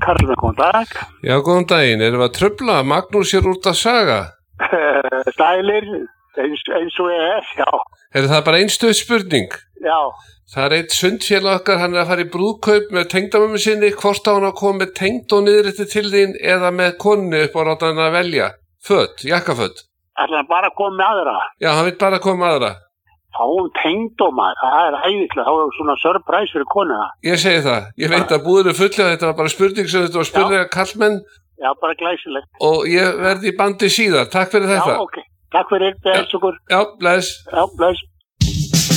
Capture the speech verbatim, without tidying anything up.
Karl, góðan dag. Já, góðan daginn. Erum við að trufla? Magnús er út að saga. Stælir, eins, eins og ég er, já. Er það bara einstuð spurning? Já. Það er eitt sundfélag okkar, hann er að fara í brúðkaup með tengdamömmu sinni, hvort á hann að koma með tengd og niðrætti til þín eða með konu upp á ráta hann að velja. Föt, jakkaföt. Ætlar hann bara að koma með aðra? Já, hann vil bara koma með aðra. Fáum tengd og maður, það er æðislega, þá er svona surprise fyrir konuna. Ég segi það, ég veit að búðinu fullið, þetta var bara spurning sem þetta var spurning að kallmenn. Já, bara glæsilegt. Og ég verði í bandi síðar, takk fyrir þetta. Já, ok, takk fyrir, bless okkur. Já, bless. Já, bless.